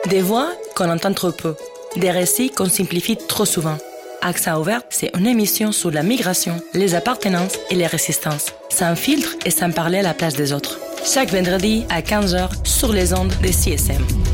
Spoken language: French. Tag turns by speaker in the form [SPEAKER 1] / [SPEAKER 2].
[SPEAKER 1] Des voix qu'on entend trop peu, des récits qu'on simplifie trop souvent. Accent ouvert, c'est une émission sur la migration, les appartenances et les résistances, sans filtre et sans parler à la place des autres. Chaque vendredi à 15h sur les ondes de CSM.